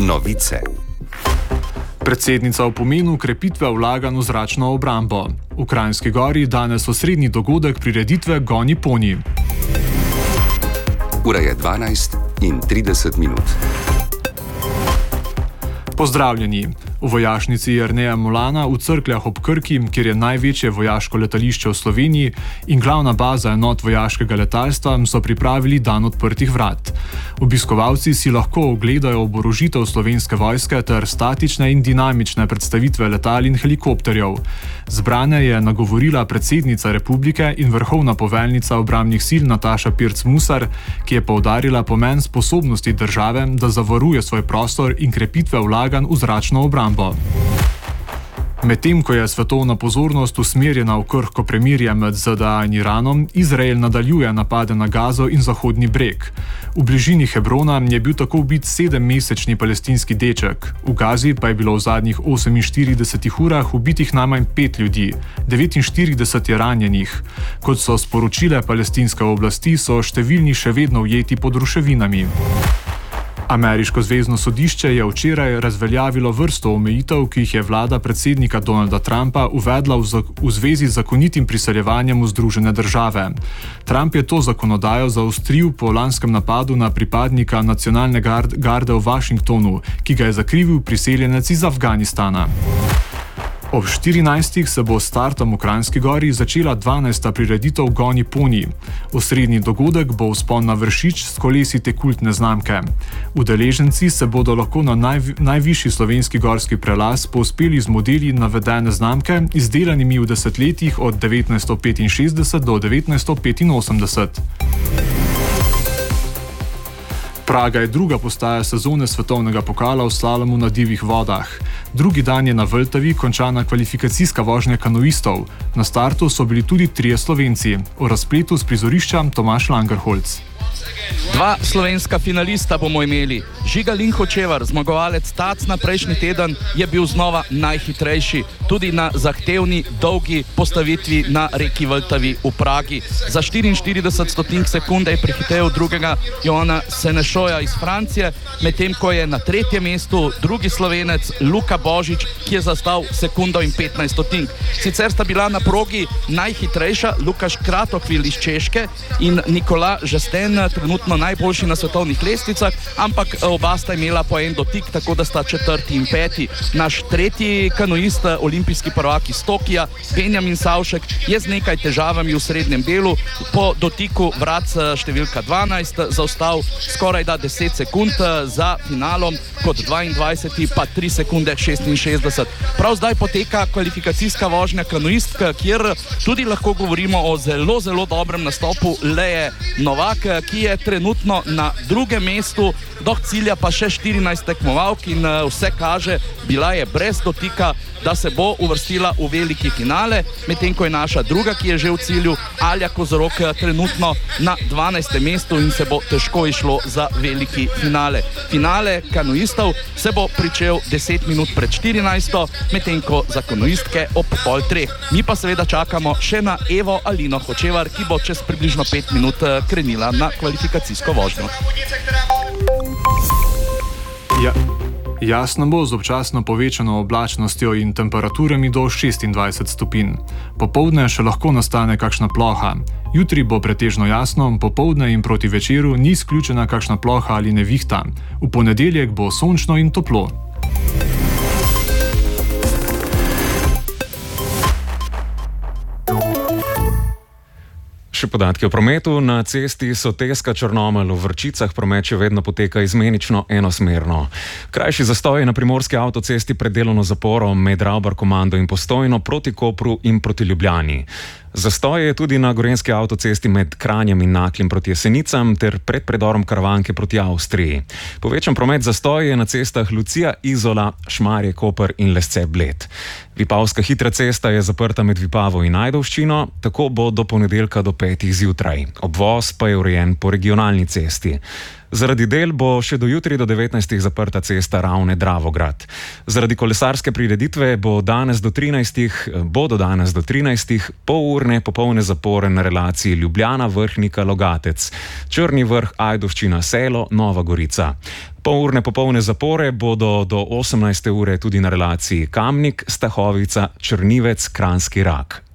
Novice. Predsednica o pomenu krepitve vlaganj v zračno obrambo. V Kranjski Gori danes osrednji dogodek prireditve Goni poni. Ura je 12:30. Pozdravljeni. V vojašnici Jerneja Molana v Cerkljah ob Krki, kjer je največje vojaško letališče v Sloveniji in glavna baza enot vojaškega letalstva, so pripravili dan odprtih vrat. Obiskovalci si lahko ogledajo oborožitev Slovenske vojske ter statične in dinamične predstavitve letal in helikopterjev. Zbrane je nagovorila predsednica republike in vrhovna poveljnica obrambnih sil Nataša Pirc Musar, ki je poudarila pomen sposobnosti države, da zavaruje svoj prostor in krepitve vlaganj v zračno obrambo. Medtem ko je svetovna pozornost usmerjena v krhko premirje med ZDA in Iranom, Izrael nadaljuje napade na Gazo in Zahodni breg. V bližini Hebrona je bil tako ubit 7-mesečni palestinski deček. V Gazi pa je bilo v zadnjih 48 urah ubitih najmanj 5 ljudi, 49 je ranjenih. Kot so sporočile palestinske oblasti, so številni še vedno ujeti pod ruševinami. Ameriško zvezno sodišče je včeraj razveljavilo vrsto omejitev, ki jih je vlada predsednika Donalda Trumpa uvedla v zvezi z zakonitim priseljevanjem v Združene države. Trump je to zakonodajo zaostril po lanskem napadu na pripadnika nacionalne garde v Washingtonu, ki ga je zakrivil priseljenec iz Afganistana. Ob 14. se bo s startom v Kranjski Gori začela 12. prireditev Goni poni. Osrednji dogodek bo vzpon na Vršič s kolesi te kultne znamke. Udeleženci se bodo lahko na najvišji slovenski gorski prelaz povzpeli z modeli navedene znamke, izdelanimi v desetletjih od 1965 do 1985. Praga je druga postaja sezone svetovnega pokala v slalomu na divjih vodah. Drugi dan je na Vltavi končana kvalifikacijska vožnja kanuistov. Na startu so bili tudi 3 Slovenci. O razpletu s prizorišča Tomaž Langerholz. 2 slovenska finalista bomo imeli. Žiga Linhočevar, zmagovalec TAC na prejšnji teden, je bil znova najhitrejši, tudi na zahtevni, dolgi postavitvi na reki Vltavi v Pragi. Za 44 stotink sekunde je prehitel drugega Joana Senešoja iz Francije, medtem ko je na 3. mestu drugi Slovenec Luka Božič, ki je zastal sekundo in 15 stotink. Sicer sta bila na progi najhitrejša Lukaš Kratokvil iz Češke in Nikola Žesten, trenutno najboljši na svetovnih lestvicah, ampak oba sta imela po en dotik, tako da sta 4. in 5. Naš 3. kanuist, olimpijski prvak iz Tokija, Benjamin Savšek, je z nekaj težavami v srednjem delu po dotiku vrat številka 12 zaostal skoraj 10 sekund za finalom, kot 22. pa 3 sekunde 66. Prav zdaj poteka kvalifikacijska vožnja kanuistk, kjer tudi lahko govorimo o zelo, zelo dobrem nastopu Leje Novak, ki je trenutno na 2. mestu, do cilja pa še 14 tekmovalk in vse kaže, bila je brez dotika, da se bo uvrstila v veliki finale, medtem ko je naša druga, ki je že v cilju, Alja Kozorok, trenutno na 12. mestu in se bo težko išlo za veliki finale. Finale kanuistov se bo pričel 10 minut pred 14, medtem ko za kanuistke ob 2:30. Mi pa seveda čakamo še na Evo Alino Hočevar, ki bo čez približno 5 minut krenila na kvalifikacijsko vožnjo. Jasno bo z občasno povečano oblačnostjo in temperaturami do 26 stopinj. Popoldne še lahko nastane kakšna ploha. Jutri bo pretežno jasno, popoldne in proti večeru ni izključena kakšna ploha ali nevihta. V ponedeljek bo sončno in toplo. Še podatki o prometu. Na cesti Soteska-Črnomelj v Vrčicah promet še vedno poteka izmenično enosmerno. Krajši zastoj je na primorski avtocesti pred delovno zaporo med Ravbar-Komando in Postojno proti Kopru in proti Ljubljani. Zastoj je tudi na gorenjski avtocesti med Kranjem in Naklem proti Jesenicam ter pred predorom Karavanke proti Avstriji. Povečan promet zastoj je na cestah Lucija, Izola, Šmarje, Koper in Lesce-Bled. Vipavska hitra cesta je zaprta med Vipavo in Ajdovščino, tako bo do ponedeljka do 5. zjutraj. Obvoz pa je urejen po regionalni cesti. Zaradi del bo še do jutri do 19. zaprta cesta Ravne-Dravograd. Zaradi kolesarske prireditve bodo danes do 13. polurne popolne zapore na relaciji Ljubljana-Vrhnika-Logatec, Črni Vrh, Ajdovščina, Selo, Nova Gorica. Polurne popolne zapore bodo do 18. ure tudi na relaciji Kamnik, Stahovica, Črnivec, Kranjski Rak.